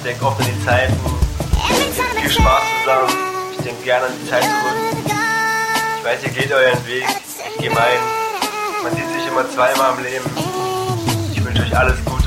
denke oft an die Zeiten, viel Spaß zusammen, ich denke gerne an die Zeit zurück. Ich weiß, ihr geht euren Weg, ich gehe meinen, man sieht sich immer zweimal im Leben. Ich wünsche euch alles Gute.